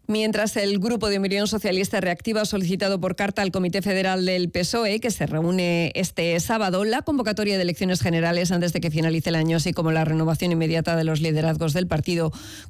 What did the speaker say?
Mientras el Grupo de Unión Socialista Reactiva ha solicitado por carta al Comité Federal del PSOE, que se reúne este sábado, la convocatoria de elecciones generales antes de que finalice el año, así como la renovación inmediata de los liderazgos del partido,